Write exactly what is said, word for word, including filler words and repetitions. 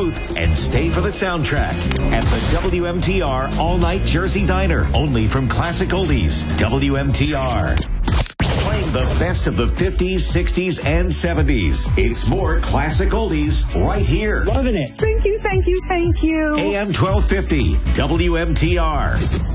booth and stay for the soundtrack at the W M T R All Night Jersey Diner, only from Classic Oldies. W M T R. Playing the best of the fifties, sixties, and seventies. It's more Classic Oldies right here. Loving it. Thank you, thank you, thank you. A M twelve fifty, W M T R.